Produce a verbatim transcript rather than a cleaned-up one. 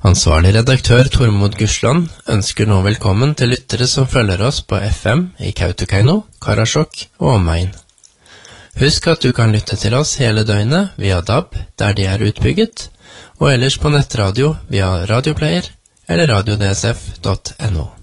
Ansvarlig redaktør Tormod Gursland ønsker nå velkommen til lyttere som følger oss på F M i Kautokeino, Karasjok og omegn. Husk at du kan lytte til oss hele døgnet via D A B, der de er utbygget, og ellers på nettradio via radioplayer eller radio d s f punktum n o.